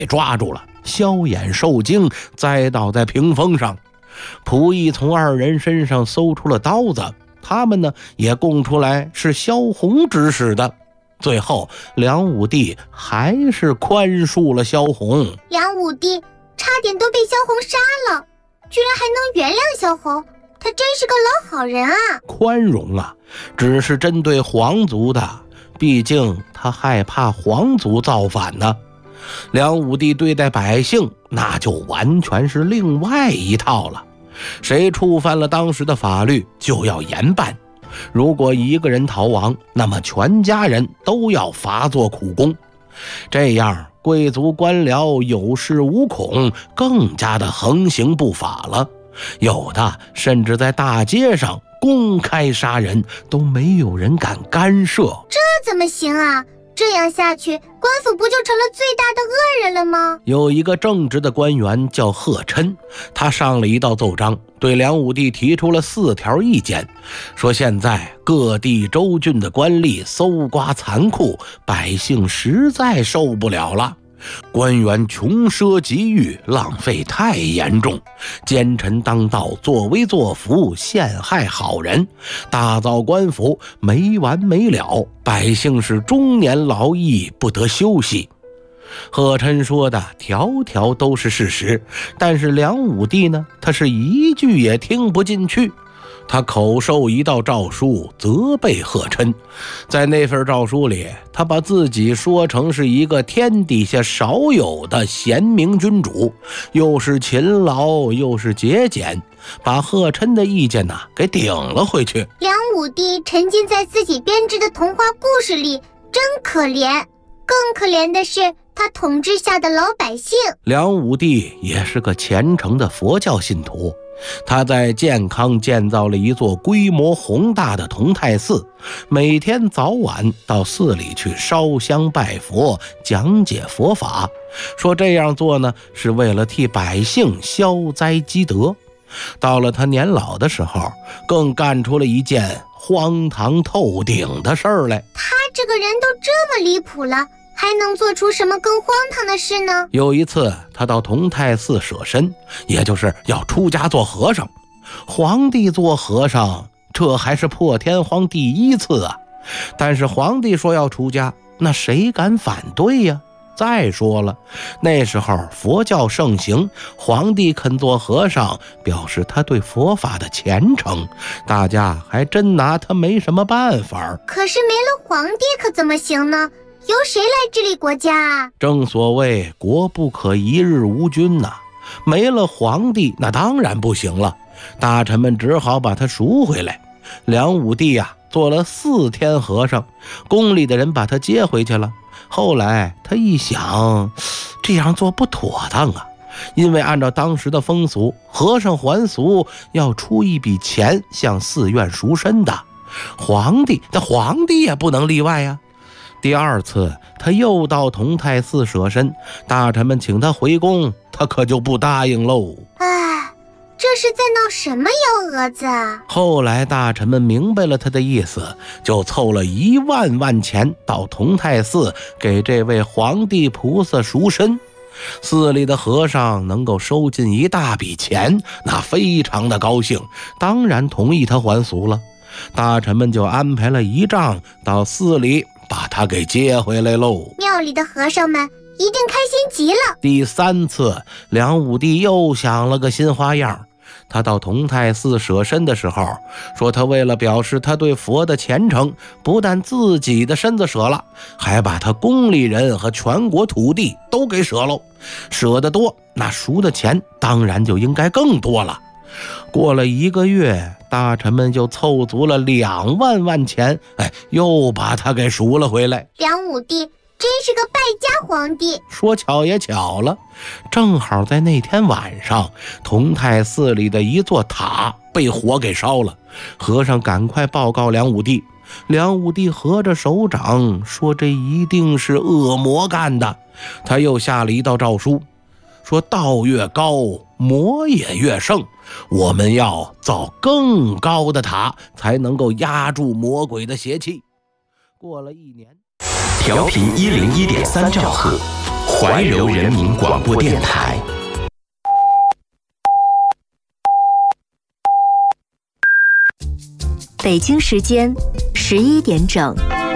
抓住了，消眼受惊，栽倒在屏风上。仆役从二人身上搜出了刀子，他们呢也供出来是萧红指使的。最后梁武帝还是宽恕了萧红。 梁武帝差点都被萧红杀了，居然还能原谅萧红，他真是个老好人啊。 宽容啊，只是针对皇族的，毕竟他害怕皇族造反呢。梁武帝对待百姓那就完全是另外一套了，谁触犯了当时的法律就要严办，如果一个人逃亡，那么全家人都要罚做苦工。这样贵族官僚有恃无恐，更加的横行不法了，有的甚至在大街上公开杀人，都没有人敢干涉。 这怎么行啊？这样下去，官府不就成了最大的恶人了吗？ 有一个正直的官员叫贺琛，他上了一道奏章，对梁武帝提出了4条意见，说现在各地州郡的官吏搜刮残酷，百姓实在受不了了。官员穷奢极欲，浪费太严重，奸臣当道，作威作福，陷害好人，大造官府没完没了，百姓是终年劳役，不得休息。贺琛说的条条都是事实，但是梁武帝呢，他是一句也听不进去。他口授一道诏书，责备贺琛。在那份诏书里，他把自己说成是一个天底下少有的贤明君主，又是勤劳又是节俭，把贺琛的意见给顶了回去。 梁武帝沉浸在自己编织的童话故事里，真可怜。更可怜的是他统治下的老百姓。 梁武帝也是个虔诚的佛教信徒，他在建康建造了一座规模宏大的同泰寺，每天早晚到寺里去烧香拜佛，讲解佛法，说这样做呢，是为了替百姓消灾积德。到了他年老的时候，更干出了一件荒唐透顶的事儿来。 他这个人都这么离谱了，还能做出什么更荒唐的事呢？ 有一次他到同泰寺舍身，也就是要出家做和尚。皇帝做和尚，这还是破天荒第一次啊！但是皇帝说要出家，那谁敢反对呀？再说了，那时候佛教盛行，皇帝肯做和尚，表示他对佛法的虔诚，大家还真拿他没什么办法。 可是没了皇帝可怎么行呢？由谁来治理国家啊？ 正所谓国不可一日无君呐，没了皇帝那当然不行了，大臣们只好把他赎回来。梁武帝做了4天和尚，宫里的人把他接回去了。后来他一想，这样做不妥当啊，因为按照当时的风俗，和尚还俗要出一笔钱向寺院赎身的，皇帝也不能例外呀。第2次他又到同泰寺舍身，大臣们请他回宫，他可就不答应喽。 这是在闹什么幺蛾子啊？ 后来大臣们明白了他的意思，就凑了1万万钱到同泰寺给这位皇帝菩萨赎身。寺里的和尚能够收进一大笔钱，那非常的高兴，当然同意他还俗了。大臣们就安排了仪仗到寺里把他给接回来喽。 庙里的和尚们一定开心极了。 第3次梁武帝又想了个新花样，他到同泰寺舍身的时候，说他为了表示他对佛的虔诚，不但自己的身子舍了，还把他宫里人和全国土地都给舍喽。舍得多，那赎的钱当然就应该更多了。过了1个月，大臣们就凑足了2万万钱，又把他给赎了回来。 梁武帝真是个败家皇帝。 说巧也巧了，正好在那天晚上，同泰寺里的一座塔被火给烧了。和尚赶快报告梁武帝，梁武帝合着手掌说这一定是恶魔干的。他又下了一道诏书，说道越高，魔也越盛，我们要造更高的塔，才能够压住魔鬼的邪气。过了1年， 调频101.3兆赫， 怀柔人民广播电台。 北京时间11点整。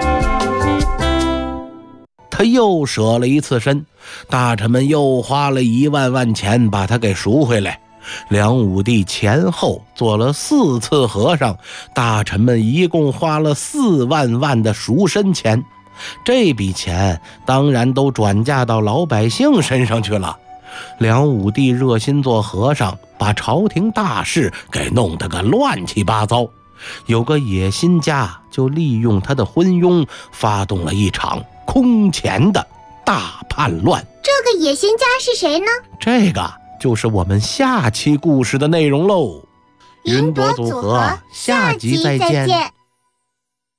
他又舍了一次身，大臣们又花了1万万钱把他给赎回来。梁武帝前后做了4次和尚，大臣们一共花了4万万的赎身钱。这笔钱当然都转嫁到老百姓身上去了。梁武帝热心做和尚，把朝廷大事给弄得个乱七八糟。有个野心家就利用他的昏庸，发动了一场空前的大叛乱。 这个野心家是谁呢？ 这个就是我们下期故事的内容喽。 云朵组合，下集再见。